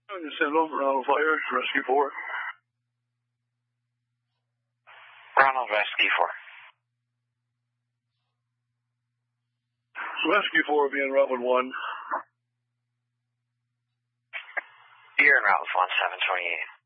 You send them, Ronald Fire, Rescue 4. Ronald, Rescue 4. Rescue 4 being Robin 1. You're in route with 1728.